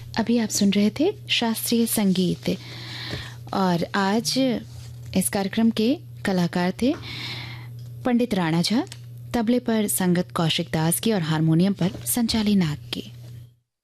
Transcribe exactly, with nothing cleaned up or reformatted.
अभी आप सुन रहे थे शास्त्रीय संगीत, और आज इस कार्यक्रम के कलाकार थे पंडित राणा झा, तबले पर संगत कौशिक दास की और हारमोनियम पर संचाली नाग की।